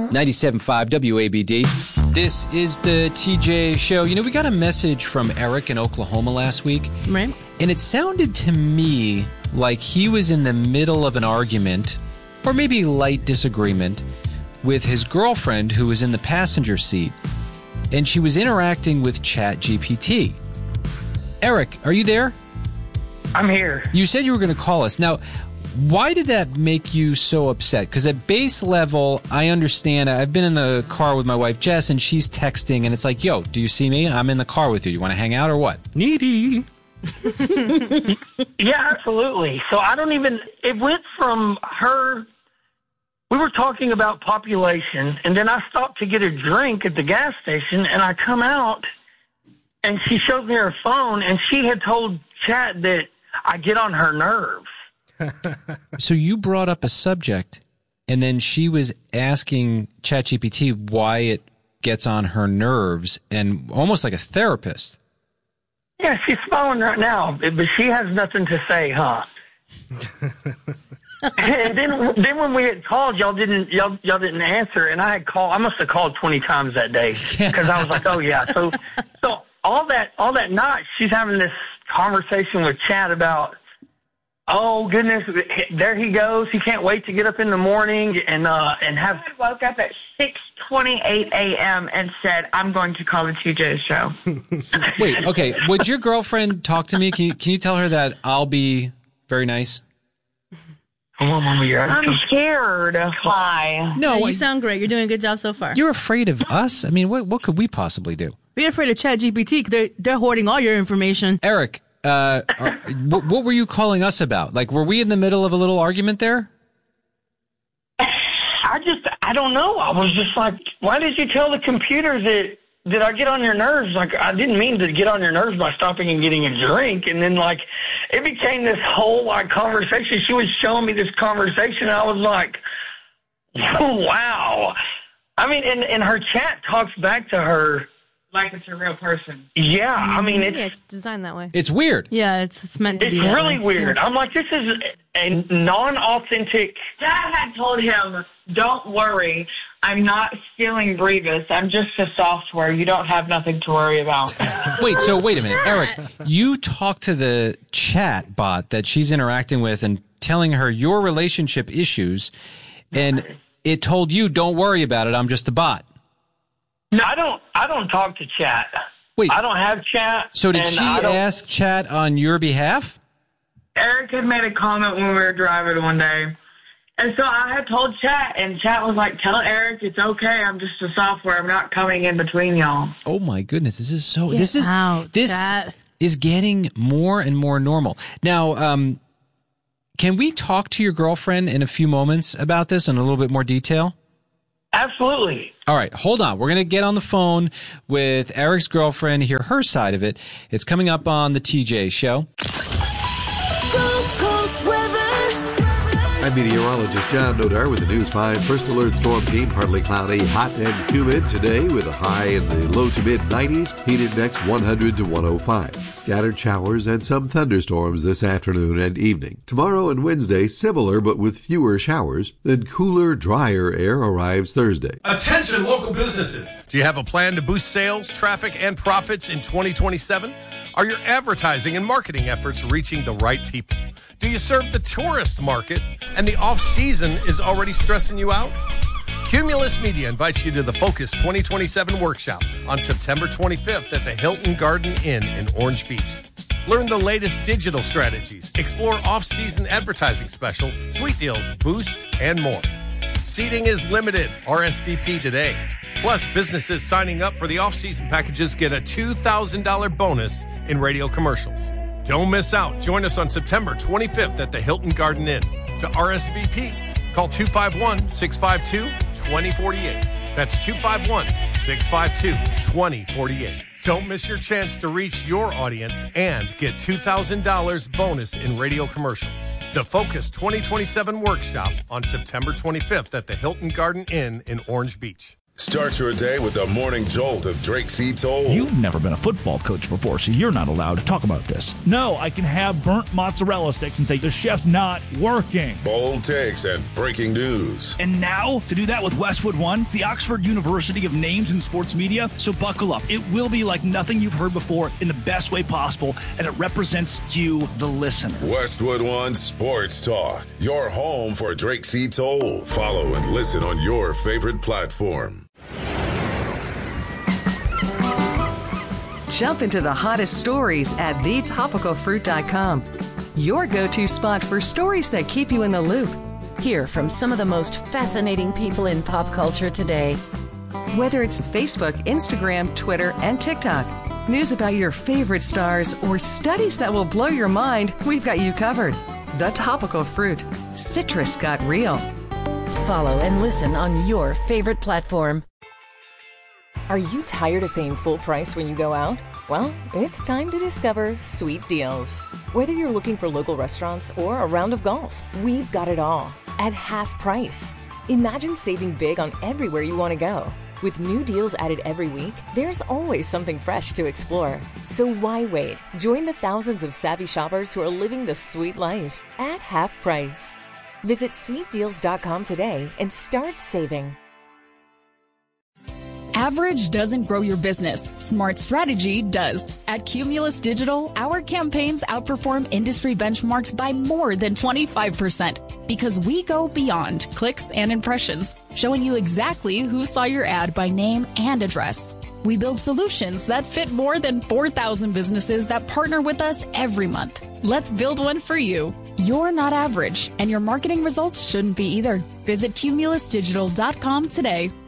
97.5 WABD. This is the TJ Show. You know, we got a message from Eric in Oklahoma last week. Right. And it sounded to me like he was in the middle of an argument, or maybe light disagreement, with his girlfriend who was in the passenger seat. And she was interacting with ChatGPT. Eric, are you there? I'm here. You said you were going to call us. Now, why did that make you so upset? Because at base level, I understand. I've been in the car with my wife, Jess, and she's texting, and it's like, yo, do you see me? I'm in the car with you. You want to hang out or what? Needy. Yeah, absolutely. So it went from her, we were talking about population, and then I stopped to get a drink at the gas station, and I come out, and she shows me her phone, and she had told Chat that I get on her nerves. So you brought up a subject, and then she was asking ChatGPT why it gets on her nerves, and almost like a therapist. Yeah, she's smiling right now, but she has nothing to say, huh? And then when we had called, y'all didn't answer, and I must have called 20 times that day because I was like, oh yeah. So all that night, she's having this conversation with Chat about, oh goodness, there he goes. He can't wait to get up in the morning and have. I woke up at 6:28 a.m. and said, "I'm going to call the TJ Show." Wait, okay. Would your girlfriend talk to me? Can you tell her that I'll be very nice? Come on, Mama, I'm scared. Hi. No, you sound great. You're doing a good job so far. You're afraid of us? I mean, what could we possibly do? Be afraid of ChatGPT. They're hoarding all your information. Eric, what were you calling us about? Like, were we in the middle of a little argument there? I don't know. I was just like, why did you tell the computer that I get on your nerves? Like, I didn't mean to get on your nerves by stopping and getting a drink. And then, like, it became this whole, like, conversation. She was showing me this conversation, and I was like, wow. I mean, and her chat talks back to her like it's a real person. Yeah, I mean, it's designed that way. It's weird. Yeah, it's meant to be. It's that really way. weird. Yeah. I'm like, this is a non-authentic. Dad had told him, "Don't worry, I'm not stealing Brevis. I'm just a software. You don't have nothing to worry about." Wait a minute. Eric, you talked to the chat bot that she's interacting with and telling her your relationship issues, and it told you, don't worry about it, I'm just a bot. No, I don't talk to Chat. Wait. I don't have Chat. So did she ask Chat on your behalf? Eric had made a comment when we were driving one day. And so I had told Chat, and Chat was like, "Tell Eric it's okay. I'm just a software. I'm not coming in between y'all." Oh my goodness, this is so. Get out, this Chat. is getting more and more normal. Now, can we talk to your girlfriend in a few moments about this in a little bit more detail? Absolutely. All right, hold on. We're going to get on the phone with Eric's girlfriend, hear her side of it. It's coming up on the TJ Show. Gulf Coast weather. I'm meteorologist John Nodar with the News 5 First Alert Storm Team. Partly cloudy, hot and humid today with a high in the low to mid 90s. Heat index 100 to 105. Scattered showers and some thunderstorms this afternoon and evening. Tomorrow and Wednesday, similar but with fewer showers. Then cooler, drier air arrives Thursday. Attention local businesses. Do you have a plan to boost sales, traffic, and profits in 2027? Are your advertising and marketing efforts reaching the right people? Do you serve the tourist market and the off-season is already stressing you out? Cumulus Media invites you to the Focus 2027 workshop on September 25th at the Hilton Garden Inn in Orange Beach. Learn the latest digital strategies, explore off-season advertising specials, sweet deals, boost, and more. Seating is limited. RSVP today. Plus, businesses signing up for the off-season packages get a $2,000 bonus in radio commercials. Don't miss out. Join us on September 25th at the Hilton Garden Inn. To RSVP, call 251-652-2048. That's 251-652-2048. Don't miss your chance to reach your audience and get $2,000 bonus in radio commercials. The Focus 2027 workshop on September 25th at the Hilton Garden Inn in Orange Beach. Start your day with the morning jolt of Drake C. Toll. You've never been a football coach before, so you're not allowed to talk about this. No, I can have burnt mozzarella sticks and say the chef's not working. Bold takes and breaking news. And now, to do that with Westwood One, the Oxford University of Names in Sports Media. So buckle up. It will be like nothing you've heard before in the best way possible, and it represents you, the listener. Westwood One Sports Talk, your home for Drake C. Toll. Follow and listen on your favorite platform. Jump into the hottest stories at thetopicalfruit.com. Your go-to spot for stories that keep you in the loop. Hear from some of the most fascinating people in pop culture today. Whether it's Facebook, Instagram, Twitter, and TikTok, news about your favorite stars, or studies that will blow your mind, we've got you covered. The Topical Fruit. Citrus got real. Follow and listen on your favorite platform. Are you tired of paying full price when you go out? Well, it's time to discover Sweet Deals. Whether you're looking for local restaurants or a round of golf, we've got it all at half price. Imagine saving big on everywhere you want to go. With new deals added every week, there's always something fresh to explore. So why wait? Join the thousands of savvy shoppers who are living the sweet life at half price. Visit sweetdeals.com today and start saving. Average doesn't grow your business. Smart strategy does. At Cumulus Digital, our campaigns outperform industry benchmarks by more than 25% because we go beyond clicks and impressions, showing you exactly who saw your ad by name and address. We build solutions that fit more than 4,000 businesses that partner with us every month. Let's build one for you. You're not average, and your marketing results shouldn't be either. Visit cumulusdigital.com today.